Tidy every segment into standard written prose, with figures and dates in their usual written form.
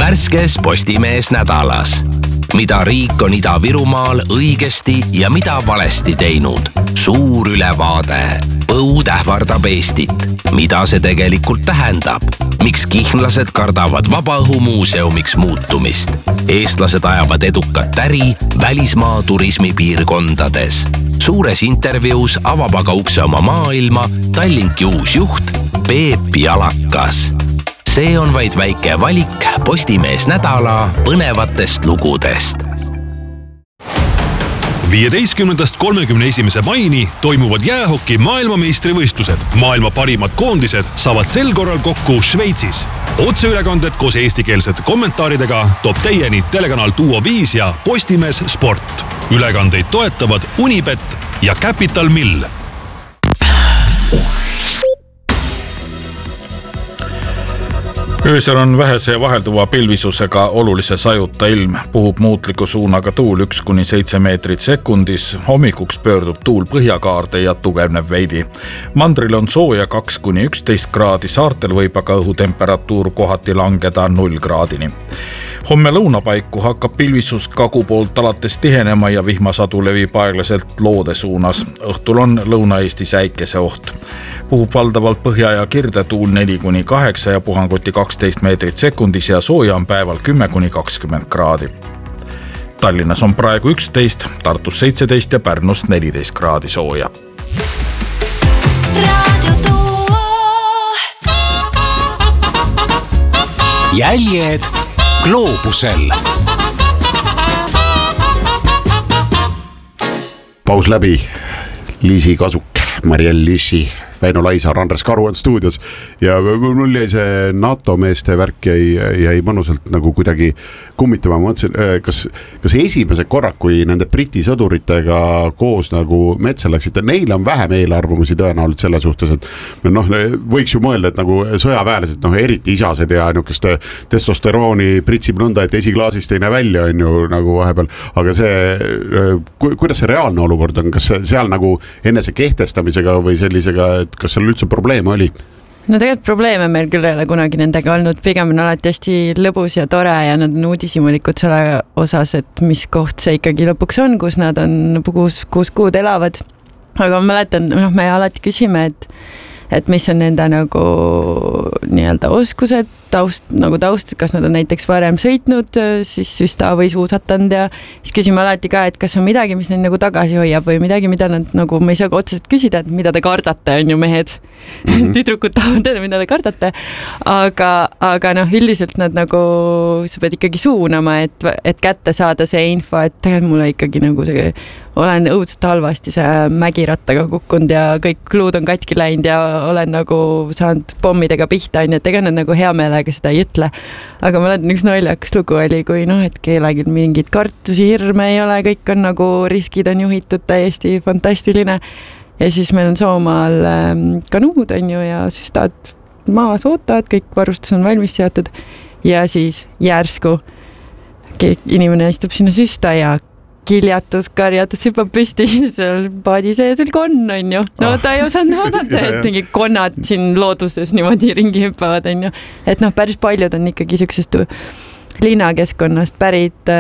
Värskes Postimees nädalas. Mida riik on Ida-Virumaal õigesti ja mida valesti teinud. Suur ülevaade. Põud ähvardab Eestit. Mida see tegelikult tähendab? Miks kihnlased kardavad vabaõhumuuseumiks muutumist? Eestlased ajavad edukat äri välismaa turismipiirkondades. Suures intervjuus avab aga ukse oma maailma Tallinki uus juht Peep Jalakas. See on vaid väike valik Postimees nädala põnevatest lugudest. 15.–31. maini toimuvad jäähoki maailmameistrivõistlused. Maailma parimad koondised saavad sel korral kokku Šveitsis. Otseülekanded koos eestikeelsete kommentaaridega toob teieni telekanal Duo 5 ja Postimees Sport. Ülekandeid toetavad Unibet ja Capital Mill. Öösel on vähese vahelduva pilvisusega olulise sajuta ilm, puhub muutliku suunaga tuul 1–7 meetrit sekundis, hommikuks pöördub tuul põhjakaarde ja tugevneb veidi. Mandril on sooja 2–11 kraadi, saartel võib aga õhutemperatuur kohati langeda 0 kraadini. Homme lõunapaiku hakkab pilvisus kagu poolt alates tihenema ja vihmasadu levib aeglaselt loode suunas. Õhtul on Lõuna-Eestis äikese oht. Puhub valdavalt põhja ja kirde tuul 4–8 ja puhanguti 12 meetrit sekundis ja sooja on päeval 10–20 kraadi. Tallinnas on praegu 11, Tartus 17 ja Pärnus 14 kraadi sooja. Jäljed gloobusel. Paus läbi. Liisi Kasuk, Mariel Lüssi, Väino Laisa, Andres Karu on stuudios ja mul jäi see NATO meeste värk jäi mõnusalt nagu kuidagi kummitama. Ma mõtlesin, kas esimese korra, kui nende Briti sõduritega koos nagu metsa läksite, neil on vähem eelarvamusi tõenäoliselt selle suhtes, et võiks ju mõelda, et nagu sõjaväelased, eriti isased ja niisuguste testosterooni pritsib nõnda, et esiklaasist ei näe välja, on ju nagu vahepeal, aga see, kuidas see reaalne olukord on, kas seal nagu enese kehtestamisega või sellisega, et kas seal üldse probleeme oli? No tegelikult probleeme meil küll ei ole kunagi nendega olnud, pigem on alati hästi lõbus ja tore ja nad on uudishimulikud selle osas, et mis koht see ikkagi lõpuks on, kus nad on 6 kuud elavad. Aga ma mäletan, me alati küsime, et mis on nende nagu nii-öelda oskused, taust, kas nad on näiteks varem sõitnud, siis süsta või suusatanud ja siis küsime alati ka, et kas on midagi, mis neid nagu tagasi hoiab või midagi, mida nad nagu, me ei saa otseselt küsida, et mida te kardate, on ju mehed. Tüdrukud tahavad teada, mida te kardate, aga üldiselt nad nagu, sa pead ikkagi suunama, et kätte saada see info, et tegelikult mulle ikkagi nagu see, olen õudselt halvasti see mägirattaga kukkunud ja kõik luud on katki läinud ja olen nagu saanud pommidega pihta, on ju, et ega nad nagu hea meelega seda ei ütle. Aga ma olen üks naljakas lugu oli, kui et kellelgi mingid kartusi, hirme ei ole, kõik on nagu riskid on juhitud täiesti fantastiline. Ja siis meil on Soomaal kanuud, on ju, ja süstad maas ootavad, kõik varustus on valmis seatud ja siis järsku inimene istub sinna süsta ja karjatus hüppab püsti, seal paadi sees oli konn, on ju. No ta ei osanud vaadata, et mingi konnad siin looduses niimoodi ringi hüppavad, on ju. Et päris paljud on ikkagi sellisest linnakeskkonnast pärit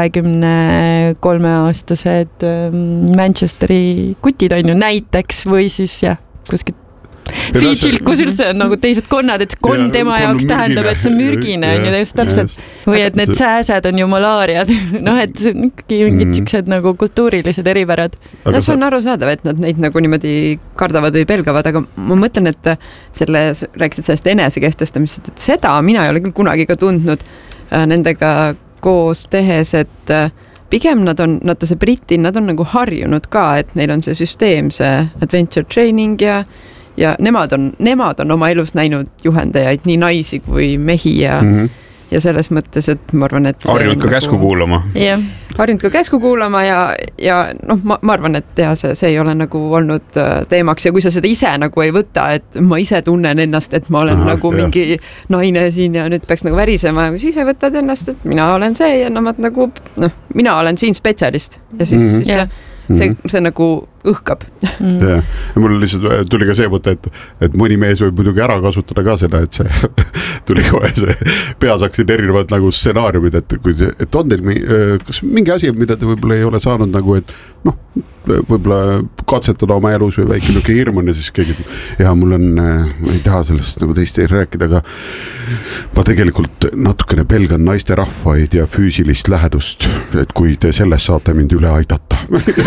23-aastased Manchesteri kutid, on ju, näiteks või siis kuskilt Fidžilt, kus üldse on nagu teised konnad, et konn tema jaoks tähendab, et see on mürgine, on ju täpselt. Või et need sääsed on ju malaariad. Et see on ikkagi mingid siuksed nagu kultuurilised eripärad. See on arusaadav, et nad neid nagu niimoodi kardavad või pelgavad, aga ma mõtlen, et rääkisid sellest enesekehtestamisest, et seda mina ei ole küll kunagi ka tundnud nendega koos tehes, et pigem nad on nagu harjunud ka, et neil on see süsteem, see adventure training ja nemad on oma elus näinud juhendajaid, nii naisi kui mehi ja selles mõttes, et ma arvan, et harjunud ka käsku kuulama. Harjunud ka käsku kuulama ja ma arvan, et see ei ole nagu olnud teemaks ja kui sa seda ise nagu ei võta, et ma ise tunnen ennast, et ma olen mingi naine siin ja nüüd peaks nagu värisema ja kui sa ise võtad ennast, et mina olen see ja mina olen siin spetsialist ja siis see nagu õhkab. Ja mul lihtsalt tuli ka see mõte, et mõni mees võib muidugi ära kasutada ka seda, et see tuli kohe see peas hakkasid erinevad nagu stsenaariumid, et on teil kas mingi asi, mida te võib-olla ei ole saanud nagu, et noh, võib-olla katsetada oma elus või väike niuke hirm on ja siis keegi, ja mul on, ma ei taha sellest nagu teiste rääkida, aga ma tegelikult natukene pelgan naiste rahvaid ja füüsilist lähedust, et kui te selles saate mind üle aidata.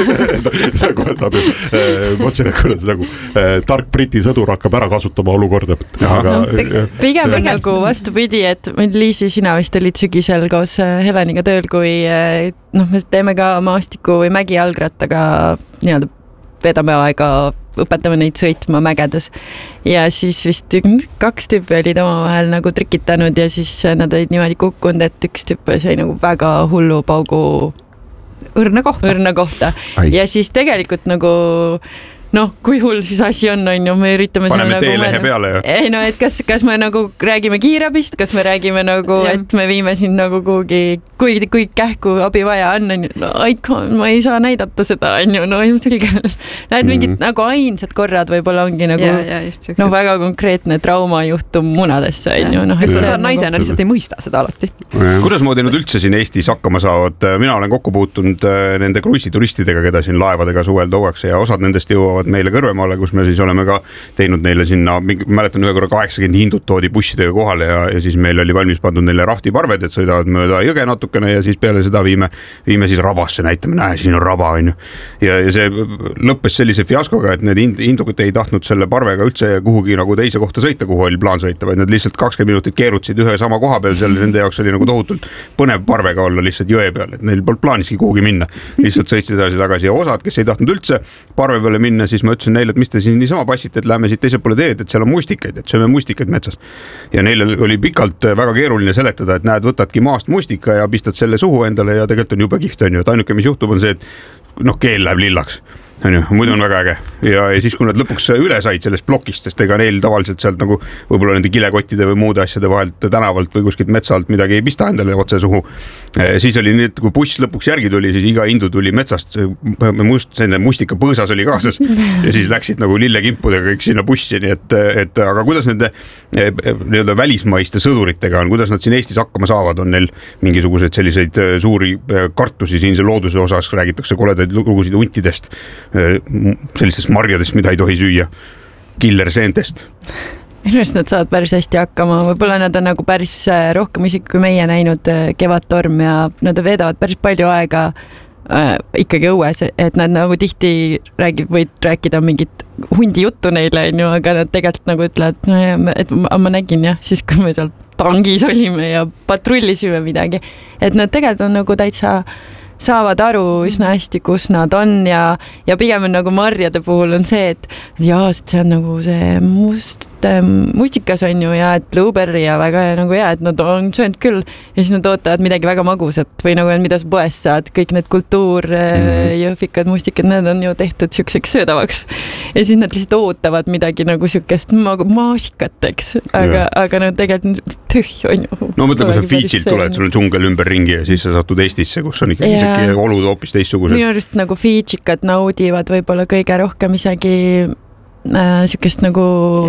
Mõtlesin, et nagu tark briti sõdur hakkab ära kasutama olukorda. Pigem on nagu vastupidi, et Liisi, sina vist olid sügisel koos Heleniga tööl, kui me teeme ka maastiku või mägijalgrattaga nii-öelda vedame aega, õpetame neid sõitma mägedes ja siis vist 2 tüüpi olid omavahel nagu trikitanud ja siis nad olid niimoodi kukkunud, et üks tüüp sai nagu väga hullu paugu õrna kohta. Ja siis tegelikult nagu kui hull siis asi on ju, me üritame paneme teelehe peale ju. Ei et kas me nagu räägime kiirabist, kas me räägime nagu, et me viime siin nagu kuhugi, kui kähku abi vaja on, ma ei saa näidata seda, ilmselgelt. Näed mingid nagu ainsad korrad võib-olla ongi nagu väga konkreetne traumajuhtum munadesse, sa naisena lihtsalt ei mõista seda alati. Kuidas moodi nad üldse siin Eestis hakkama saavad? Mina olen kokku puutunud nende kruisituristidega, keda siin laevadega suvel tuuakse ja osad nendest jõuavad meile Kõrvemaale, kus me siis oleme ka teinud neile sinna, mäletan ühe korra 80 hindut toodi bussidega kohale ja siis meil oli valmis pandud neile raftiparved, et sõidavad mööda jõge natukene ja siis peale seda viime siis rabasse, näitame, näe, siin on raba, on ju. Ja see lõppes sellise fiaskoga, et need hindukad ei tahtnud selle parvega üldse kuhugi nagu teise kohta sõita, kuhu oli plaan sõita, vaid nad lihtsalt 20 minutit keerutasid ühe sama koha peal, seal nende jaoks oli nagu tohutult põnev parvega olla lihtsalt jõe peal, et neil polnud plaaniski kuhugi minna, lihtsalt sõitsid edasi tagasi ja osad, kes ei tahtnud üldse parve peale minna, siis ma ütlesin neile, et mis te siin niisama passite, et lähme siit teisel poole teed, et seal on mustikaid, et sööme mustikaid metsas. Ja neil oli pikalt väga keeruline seletada, et näed, võtadki maast mustika ja pistad selle suhu endale ja tegelikult on jube kihvt, on ju, et ainuke, mis juhtub, on see, et keel läheb lillaks. Muidu on väga äge ja siis kui nad lõpuks üle said sellest plokist, sest ega neil tavaliselt sealt nagu võib-olla nende kilekottide või muude asjade vahelt tänavalt või kuskilt metsa alt midagi ei pista endale otse suhu. Siis oli nii, et kui buss lõpuks järgi tuli, siis iga hindu tuli metsast, selline mustika põõsas oli kaasas ja siis läksid nagu lillekimpudega kõik sinna bussi, nii et aga kuidas nende nii-öelda välismaiste sõduritega on, kuidas nad siin Eestis hakkama saavad, on neil mingisuguseid selliseid suuri kartusi siinse looduse osas, räägitakse koledaid lugusid huntidest, sellistest marjadest, mida ei tohi süüa, killerseentest. Minu arust nad saavad päris hästi hakkama, võib-olla nad on nagu päris rohkem isegi kui meie näinud kevadtorm ja nad vedavad päris palju aega ikkagi õues, et nad nagu tihti võid rääkida mingit hundi juttu neile, aga nad tegelikult nagu ütlevad, et ma nägin siis kui me seal tangis olime ja patrullisime midagi, et nad tegelikult on nagu täitsa saavad aru üsna hästi, kus nad on ja pigem on nagu marjade puhul on see, et see on nagu see mustikas on ju ja et blueberry ja väga nagu hea, et nad on söönud küll ja siis nad ootavad midagi väga magusat või nagu mida sa poest saad, kõik need kultuurjõhvikad mustikad, need on ju tehtud siukseks söödavaks ja siis nad lihtsalt ootavad midagi nagu siukest maasikat, eks, aga nad tegelikult tühj on ju. No mõtle, kui sa Fidžilt tuled, sul on džungel ümber ringi ja siis sa satud Eestisse, kus on ikkagi olud hoopis teistsugused. Minu arust nagu Fidžikad naudivad võib-olla kõige rohkem isegi siukest nagu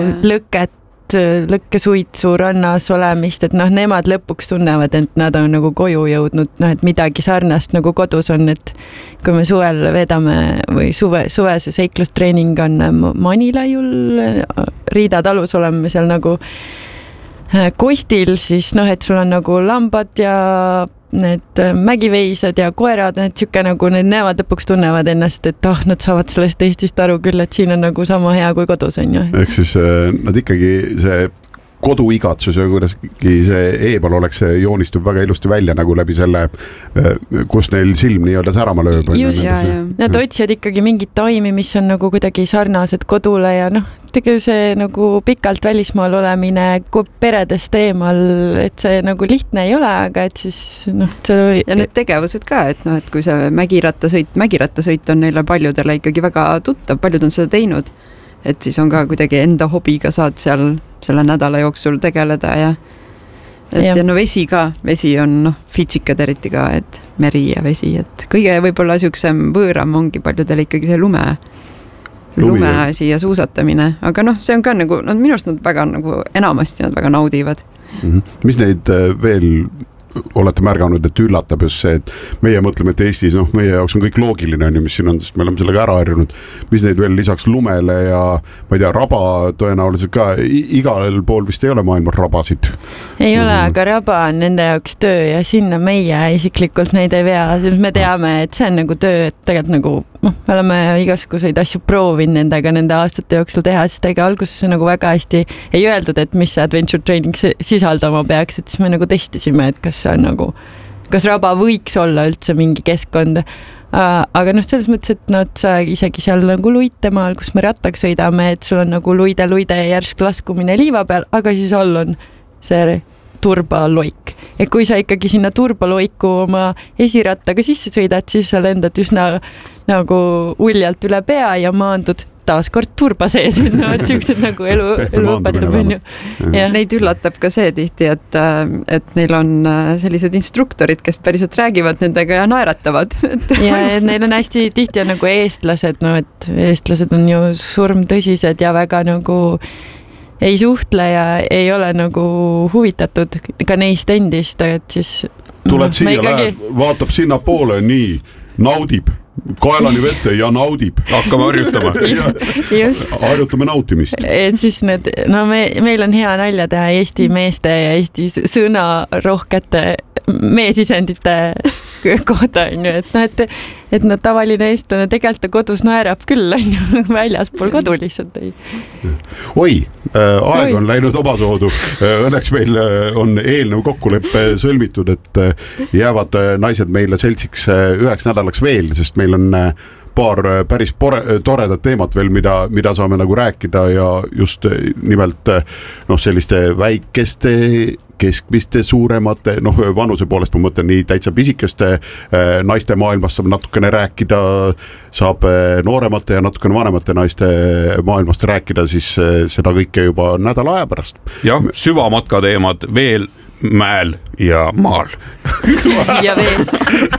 lõkkesuitsu rannas olemist, et nemad lõpuks tunnevad, et nad on nagu koju jõudnud, et midagi sarnast nagu kodus on, et kui me suvel vedame või suvese seiklustreening on Manilaiul, Riida talus oleme seal nagu Kostil, siis et sul on nagu lambad ja need mägiveisad ja koerad, need siuke nagu nemad lõpuks tunnevad ennast, et nad saavad sellest Eestist aru küll, et siin on nagu sama hea kui kodus on ju. Ehk siis nad ikkagi see koduigatsus ja kuidagi see eebal oleks, joonistub väga ilusti välja nagu läbi selle, kus neil silm nii-öelda särama lööb. Just, nad otsivad ikkagi mingit taimi, mis on nagu kuidagi sarnased kodule ja tegelikult see nagu pikalt välismaal olemine peredest eemal, et see nagu lihtne ei ole, aga et siis see... Ja need tegevused ka, et kui see mägirattasõit on neile paljudele ikkagi väga tuttav, paljud on seda teinud, et siis on ka kuidagi enda hobiga saad seal selle nädala jooksul tegeleda ja ja no vesi on fitsikad eriti ka, et meri ja vesi, et kõige võib-olla siuksem võõram ongi paljudel ikkagi see lumeasi ja suusatamine, aga see on ka nagu, minu arust nad väga nagu enamasti nad väga naudivad. Mis neid veel olete märganud, et üllatab just see, et meie mõtleme, et Eestis, meie jaoks on kõik loogiline, mis siin on, sest me oleme sellega ära harjunud. Mis neid veel lisaks lumele ja ma ei tea, raba tõenäoliselt ka, igal pool vist ei ole maailmas rabasid. Ei ole, aga raba on nende jaoks töö ja sinna meie isiklikult neid ei vea. Me teame, et see on nagu töö, et tegelikult nagu me oleme igasuguseid asju proovinud nendega nende aastate jooksul teha, sest ega alguses nagu väga hästi ei öeldud, et mis see adventure training sisaldama peaks, et siis me nagu testisime, et kas raba võiks olla üldse mingi keskkond. Aga selles mõttes, et sa isegi seal nagu luitemaal, kus me rattaga sõidame, et sul on nagu luide järsk laskumine liiva peal, aga siis all on see turbaloik. Ja kui sa ikkagi sinna turbaloiku oma esirattaga sisse sõidad, siis sa lendad üsna nagu uljalt üle pea ja maandud taas kord turba sees, siuksed nagu elu õpetab, on ju. Neid üllatab ka see tihti, et neil on sellised instruktorid, kes päriselt räägivad nendega ja naeratavad. Ja neil on hästi tihti on nagu eestlased, et eestlased on ju surmtõsised ja väga nagu ei suhtle ja ei ole nagu huvitatud ka neist endist, et siis tuled siia, vaatab sinna poole, nii, naudib kaelani vette ja naudib. Hakkame harjutama. Harjutame nautimist. Et siis meil on hea nalja teha Eesti meeste ja Eesti sõnarohkete meesisendite kohta, on ju, et tavaline eestlane tegelikult kodus naerab küll, on ju, väljaspool kodu lihtsalt ei. Oi, aeg on läinud omasoodu. Õnneks meil on eelnõu kokkuleppe sõlmitud, et jäävad naised meile seltsiks 1 nädalaks veel, sest meil on paar päris toredat teemat veel, mida saame nagu rääkida ja just nimelt selliste väikeste, keskmiste, suuremate, vanuse poolest ma mõtlen nii täitsa pisikeste naiste maailmast saab natukene rääkida, saab nooremate ja natukene vanemate naiste maailmast rääkida, siis seda kõike juba nädala aja pärast. Jah, süvamatka teemad veel mäel ja maal. Ja vees.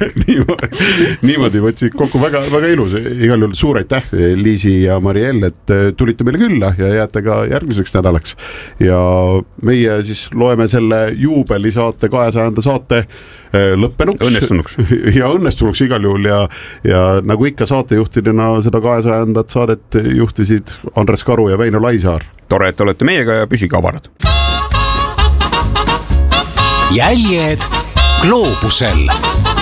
Niimoodi võtsid kokku väga, väga ilus. Igal juhul suur aitäh, Liisi ja Marielle, et tulite meile külla ja jääte ka järgmiseks nädalaks. Ja meie siis loeme selle juubelisaate 200. saate lõppenuks. Õnnestunuks. Ja õnnestunuks igal juhul ja nagu ikka saatejuhtidena seda 200. saadet juhtisid Andres Karu ja Väino Laisaar. Tore, et olete meiega ja püsige avarad. Jäljed gloobusel.